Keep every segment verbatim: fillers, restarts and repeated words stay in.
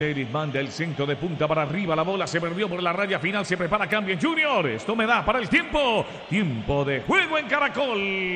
David manda el centro de punta para arriba, la bola se perdió por la raya final, se prepara cambio en Junior. Esto me da para el tiempo, tiempo de juego en Caracol.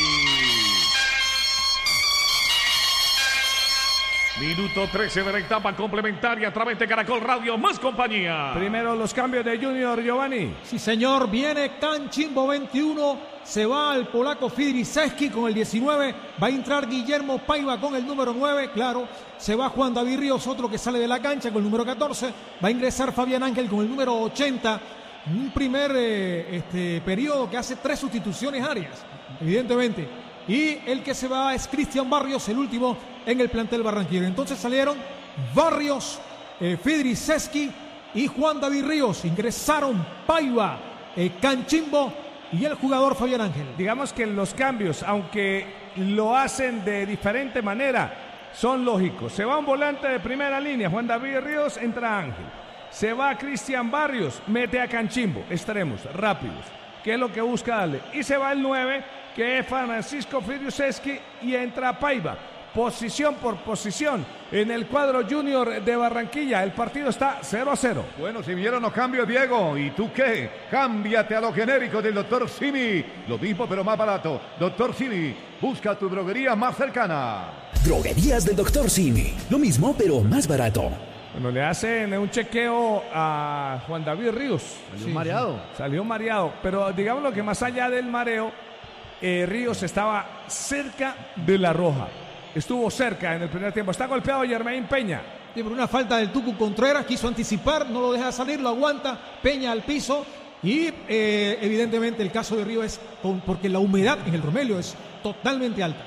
Minuto trece de la etapa complementaria a través de Caracol Radio, más compañía. Primero los cambios de Junior, Giovanni. Sí, señor, viene Cancimbo veintiuno, se va el polaco Fidriszewski con el diecinueve, va a entrar Guillermo Paiva con el número nueve, claro, se va Juan David Ríos, otro que sale de la cancha con el número catorce, va a ingresar Fabián Ángel con el número ochenta, un primer eh, este, periodo que hace tres sustituciones arias, evidentemente. Y el que se va es Cristian Barrios, el último en el plantel barranquillero. Entonces salieron Barrios, eh, Fidriszewski y Juan David Ríos. Ingresaron Paiva, eh, Cancimbo y el jugador Fabián Ángel. Digamos que los cambios, aunque lo hacen de diferente manera, son lógicos. Se va un volante de primera línea, Juan David Ríos, entra Ángel. Se va Cristian Barrios, mete a Cancimbo, extremos, rápidos, que es lo que busca darle. Y se va el nueve, que es Francisco Fidriszewski, y entra Paiva. Posición por posición en el cuadro Junior de Barranquilla. El partido está cero a cero. Bueno, si vieron los cambios, Diego. ¿Y tú qué? Cámbiate a lo genérico del doctor Simi. Lo mismo, pero más barato. doctor Simi, busca tu droguería más cercana. Droguerías del doctor Simi. Lo mismo, pero más barato. Bueno, le hacen un chequeo a Juan David Ríos. Salió sí, mareado. Sí, salió mareado. Pero digamos lo que más allá del mareo, eh, Ríos estaba cerca de la roja. Estuvo cerca en el primer tiempo. Está golpeado Yermain Peña. Sí, por una falta del Tucu Contreras. Quiso anticipar, no lo deja salir, lo aguanta. Peña al piso. Y eh, evidentemente el caso de Río es con, porque la humedad en el Romelio es totalmente alta.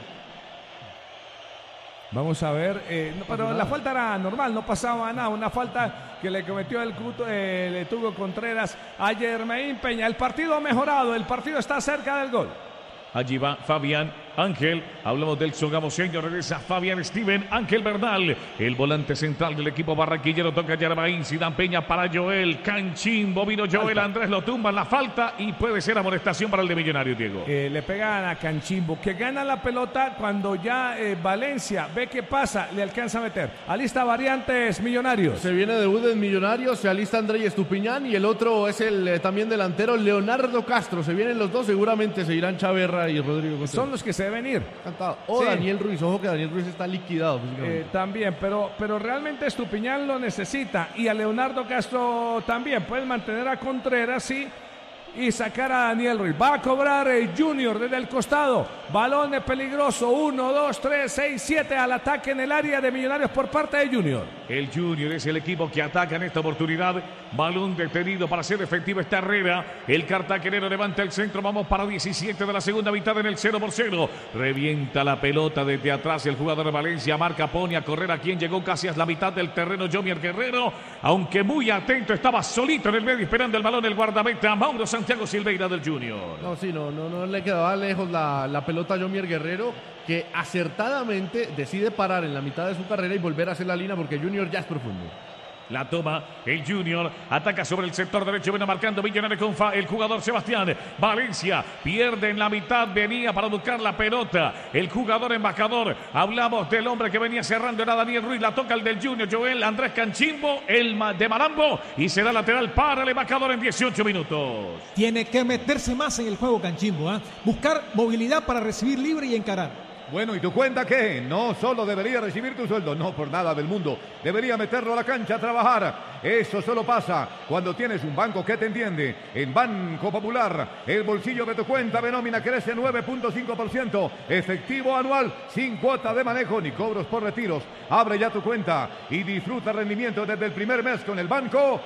Vamos a ver. Eh, no, pero la falta era normal, no pasaba nada. Una falta que le cometió el, eh, el Tucu Contreras a Yermain Peña. El partido ha mejorado. El partido está cerca del gol. Allí va Fabián Ángel, hablamos del sogamoseño, regresa Fabián Steven Ángel Bernal, el volante central del equipo barranquillero, toca Yermain, Sidán Peña para Joel, Cancimbo, vino Joel, Andrés lo tumba en la falta y puede ser amonestación para el de Millonarios, Diego. Eh, le pegan a Cancimbo, que gana la pelota cuando ya eh, Valencia ve que pasa, le alcanza a meter. Alista variantes Millonarios. Se viene debut en Millonarios, se alista Andrés Estupiñán y el otro es el eh, también delantero Leonardo Castro. Se vienen los dos, seguramente se irán Chaverra y Rodrigo Contreras. Son los que se deben ir. Cantado. O sí. Daniel Ruiz, ojo que Daniel Ruiz está liquidado eh, también, pero, pero realmente Estupiñán lo necesita y a Leonardo Castro también. Pueden mantener a Contreras, sí, y sacar a Daniel Ruiz. Va a cobrar el Junior desde el costado. Balón peligroso. uno, dos, tres, seis, siete al ataque en el área de Millonarios por parte de Junior. El Junior es el equipo que ataca en esta oportunidad. Balón detenido para hacer efectiva esta Herrera. El cartagenero levanta el centro. Vamos para diecisiete de la segunda mitad en el cero por cero. Revienta la pelota desde atrás el jugador de Valencia. Marca, pone a correr a quien llegó casi a la mitad del terreno. Jomier Guerrero, aunque muy atento, estaba solito en el medio esperando el balón el guardameta Mauro Santiago Silveira del Junior. No, sí, no, no, no le quedaba lejos la, la pelota a Jomier Guerrero, que acertadamente decide parar en la mitad de su carrera y volver a hacer la línea porque Junior ya es profundo. La toma el Junior, ataca sobre el sector derecho, viene marcando Millonarios con fa, el jugador Sebastián Valencia, pierde en la mitad, venía para buscar la pelota, el jugador embajador, hablamos del hombre que venía cerrando, era Daniel Ruiz, la toca el del Junior, Joel, Andrés Cancimbo, el de Malambo, y será lateral para el embajador en dieciocho minutos. Tiene que meterse más en el juego Cancimbo, ¿eh? Buscar movilidad para recibir libre y encarar. Bueno, ¿y tu cuenta qué? No solo debería recibir tu sueldo, no por nada del mundo. Debería meterlo a la cancha a trabajar. Eso solo pasa cuando tienes un banco que te entiende. En Banco Popular, el bolsillo de tu cuenta de nómina crece nueve punto cinco por ciento. Efectivo anual, sin cuota de manejo ni cobros por retiros. Abre ya tu cuenta y disfruta rendimiento desde el primer mes con el Banco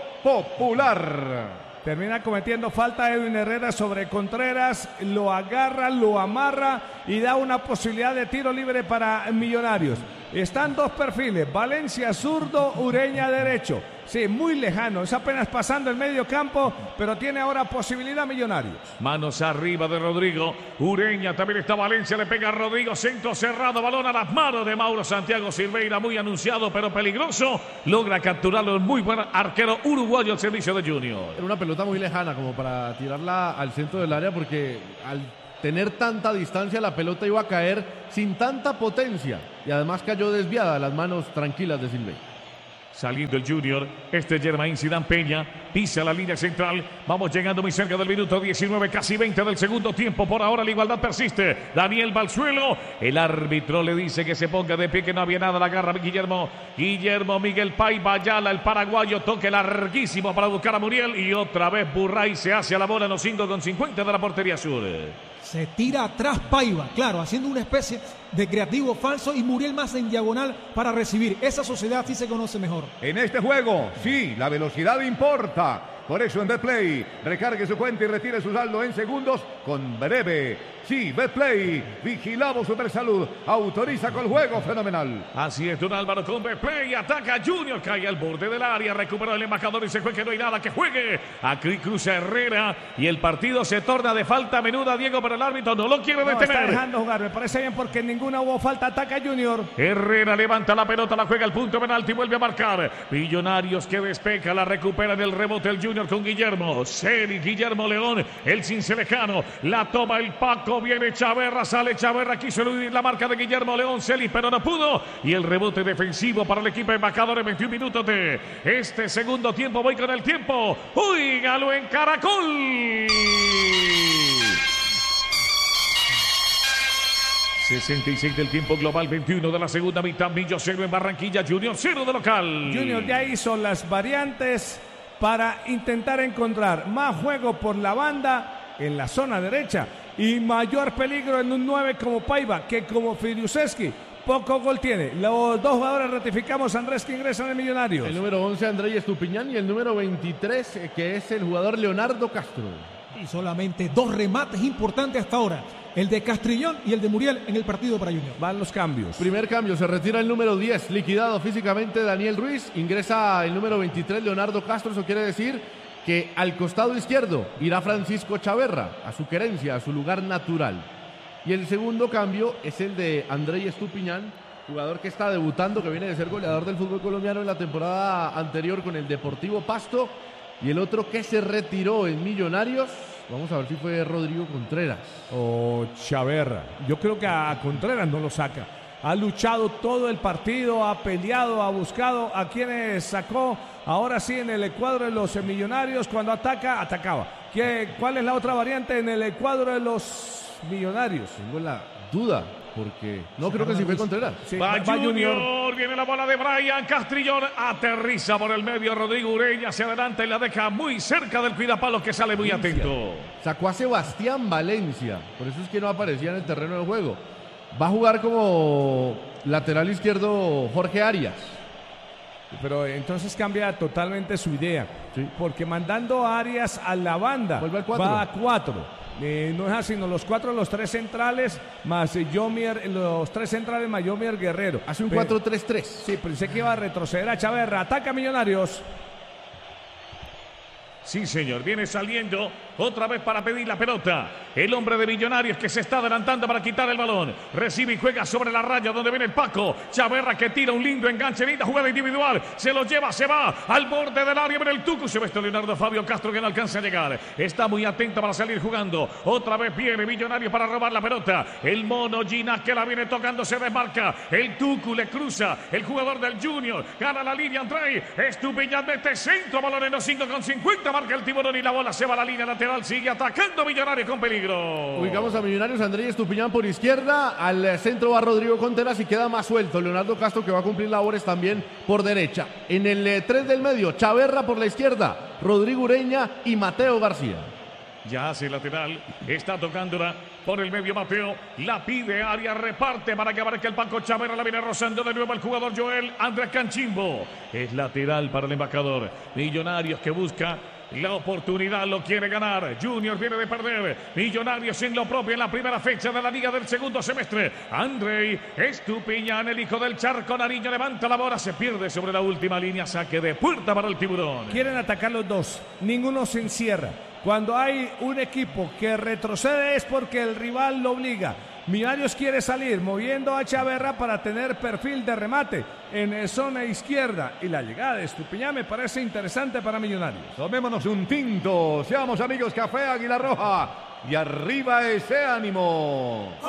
Popular. Termina cometiendo falta Edwin Herrera sobre Contreras, lo agarra, lo amarra y da una posibilidad de tiro libre para Millonarios. Están dos perfiles, Valencia zurdo, Ureña derecho. Sí, muy lejano, es apenas pasando el medio campo, pero tiene ahora posibilidad Millonarios. Manos arriba de Rodrigo, Ureña, también está Valencia, le pega a Rodrigo, centro cerrado, balón a las manos de Mauro Santiago Silveira, muy anunciado pero peligroso, logra capturarlo, el muy buen arquero uruguayo al servicio de Junior. Era una pelota muy lejana como para tirarla al centro del área porque al tener tanta distancia la pelota iba a caer sin tanta potencia y además cayó desviada a las manos tranquilas de Silveira. Saliendo el Junior, este es Germain Zidane Peña, pisa la línea central, vamos llegando muy cerca del minuto diecinueve, casi veinte del segundo tiempo, por ahora la igualdad persiste, Daniel Balzuelo, el árbitro le dice que se ponga de pie, que no había nada, la agarra Guillermo, Guillermo Miguel Paiva Ayala, el paraguayo, toque larguísimo para buscar a Muriel, y otra vez Burray se hace a la bola en los cinco con cincuenta de la portería sur. Se tira atrás Paiva, claro, haciendo una especie de creativo falso y Muriel más en diagonal para recibir. Esa sociedad sí se conoce mejor. En este juego, sí, la velocidad importa. Por eso en Betplay, recargue su cuenta y retire su saldo en segundos con breve. Sí, Betplay, vigilamos Supersalud, autoriza con juego fenomenal. Así es, don Álvaro con Betplay, ataca Junior, cae al borde del área, recuperó el embajador y se fue que no hay nada, que juegue. Aquí cruza Herrera y el partido se torna de falta menuda, Diego, pero el árbitro no lo quiere no, detener. Está dejando jugar, me parece bien porque en ninguna hubo falta, ataca Junior. Herrera levanta la pelota, la juega al punto penalti, vuelve a marcar. Millonarios que despeja, la recupera en el rebote el Junior con Guillermo. Seri, Guillermo León, el cincelejano, la toma el Paco, viene Chaverra, sale Chaverra, quiso eludir la marca de Guillermo León, Celis, pero no pudo. Y el rebote defensivo para el equipo embajador en veintiún minutos de este segundo tiempo. Voy con el tiempo. Óigalo en Caracol. sesenta y seis del tiempo global, veintiuno de la segunda mitad. Millo cero en Barranquilla, Junior cero de local. Junior ya hizo las variantes para intentar encontrar más juego por la banda en la zona derecha y mayor peligro en un nueve como Paiva que como Fidiuszewski. Poco gol tiene. Los dos jugadores ratificamos, Andrés, que ingresan en Millonarios. El número once, Andrés Estupiñán, y el número veintitrés, que es el jugador Leonardo Castro. Y solamente dos remates importantes hasta ahora. El de Castrillón y el de Muriel en el partido para Junior. Van los cambios. Primer cambio, se retira el número diez, liquidado físicamente Daniel Ruiz. Ingresa el número veintitrés, Leonardo Castro. Eso quiere decir que al costado izquierdo irá Francisco Chaverra, a su querencia, a su lugar natural. Y el segundo cambio es el de Andrés Estupiñán, jugador que está debutando, que viene de ser goleador del fútbol colombiano en la temporada anterior con el Deportivo Pasto. Y el otro que se retiró en Millonarios, vamos a ver si fue Rodrigo Contreras. O Chaverra. Yo creo que a Contreras no lo saca. Ha luchado todo el partido, ha peleado, ha buscado a quienes sacó. Ahora sí en el cuadro de los Millonarios, cuando ataca, atacaba. ¿Qué, ¿Cuál es la otra variante en el cuadro de los Millonarios? Tengo la duda, porque no creo que sí fue Contreras. Sí, va, va Junior. Junior, viene la bola de Brian Castrillón, aterriza por el medio Rodrigo Ureña, se adelanta y la deja muy cerca del cuidapalo, que sale muy atento. Sacó a Sebastián Valencia, por eso es que no aparecía en el terreno de juego. Va a jugar como lateral izquierdo Jorge Arias. Pero entonces cambia totalmente su idea, sí, porque mandando a Arias a la banda va a cuatro. Eh, no es así, no, los cuatro, los tres centrales, más eh, Yomier, los tres centrales más Yomier Guerrero. Hace un cuatro tres tres. Sí, pensé que iba a retroceder a Chaverra. Ataca Millonarios. Sí, señor, viene saliendo otra vez para pedir la pelota. El hombre de Millonarios que se está adelantando para quitar el balón. Recibe y juega sobre la raya donde viene el Paco. Chaverra que tira un lindo enganche, linda jugada individual. Se lo lleva, se va al borde del área. Viene el Tucu, se ve esto Leonardo Fabio Castro que no alcanza a llegar. Está muy atento para salir jugando. Otra vez viene Millonarios para robar la pelota. El mono Ginás que la viene tocando, se desmarca. El Tucu le cruza. El jugador del Junior gana la línea, Andrei Estupiñán mete centro, balón en los cinco con cincuenta. Marca el tiburón y la bola se va a la línea lateral. Sigue atacando Millonarios con peligro. Ubicamos a Millonarios, Andrés Estupiñán por izquierda. Al centro va Rodrigo Contreras y queda más suelto Leonardo Castro, que va a cumplir labores también por derecha. En el eh, tres del medio, Chaverra por la izquierda, Rodrigo Ureña y Mateo García. Ya hace lateral, está tocándola por el medio Mateo, la pide área, reparte para que abarque el Paco. Chaverra la viene rozando de nuevo el jugador Joel Andrés Canchimbo. Es lateral para el embajador. Millonarios que busca la oportunidad, lo quiere ganar. Junior viene de perder. Millonarios en lo propio en la primera fecha de la liga del segundo semestre. Andrei Estupiñán, el hijo del Charco Nariño, levanta la bola, se pierde sobre la última línea. Saque de puerta para el tiburón. Quieren atacar los dos, ninguno se encierra. Cuando hay un equipo que retrocede es porque el rival lo obliga. Millonarios quiere salir moviendo a Chaverra para tener perfil de remate en zona izquierda. Y la llegada de Estupiñán me parece interesante para Millonarios. Tomémonos un tinto, seamos amigos, Café Águila Roja. Y arriba ese ánimo.